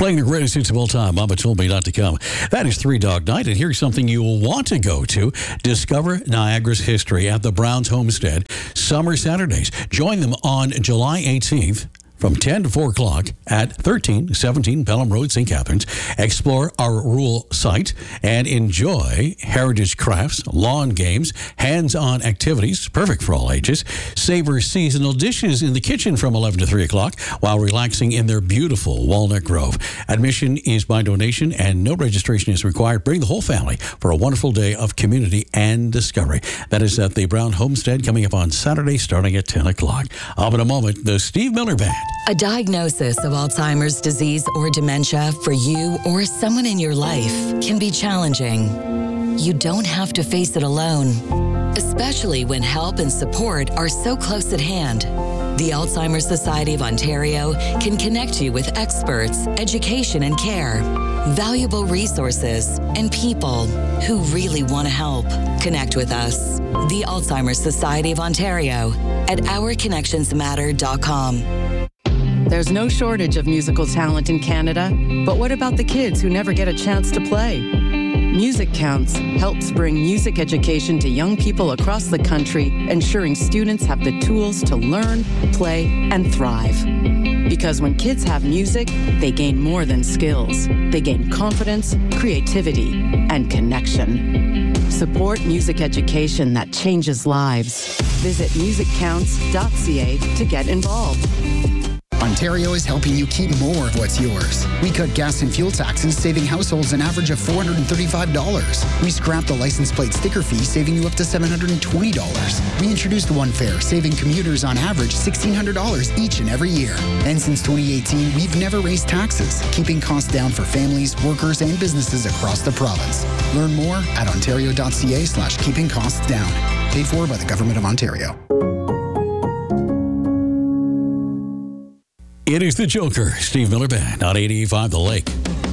Playing the greatest hits of all time, Mama Told Me Not to Come. That is Three Dog Night, and here's something you will want to go to. Discover Niagara's history at the Browns Homestead. Summer Saturdays. Join them on July 18th. From 10 to 4 o'clock at 1317 Pelham Road, St. Catharines. Explore our rural site and enjoy heritage crafts, lawn games, hands-on activities, perfect for all ages. Savor seasonal dishes in the kitchen from 11 to 3 o'clock while relaxing in their beautiful Walnut Grove. Admission is by donation and no registration is required. Bring the whole family for a wonderful day of community and discovery. That is at the Brown Homestead coming up on Saturday starting at 10 o'clock. Up in a moment, the Steve Miller Band. A diagnosis of Alzheimer's disease or dementia for you or someone in your life can be challenging. You don't have to face it alone, especially when help and support are so close at hand. The Alzheimer's Society of Ontario can connect you with experts, education and care, valuable resources, and people who really want to help. Connect with us, the Alzheimer's Society of Ontario, at ourconnectionsmatter.com. There's no shortage of musical talent in Canada, but what about the kids who never get a chance to play? Music Counts helps bring music education to young people across the country, ensuring students have the tools to learn, play, and thrive. Because when kids have music, they gain more than skills. They gain confidence, creativity, and connection. Support music education that changes lives. Visit musiccounts.ca to get involved. Ontario is helping you keep more of what's yours. We cut gas and fuel taxes, saving households an average of $435. We scrapped the license plate sticker fee, saving you up to $720. We introduced One Fare, saving commuters on average $1,600 each and every year. And since 2018, we've never raised taxes, keeping costs down for families, workers, and businesses across the province. Learn more at ontario.ca/keeping costs down. Paid for by the Government of Ontario. It is the Joker, Steve Miller Band on 85 The Lake.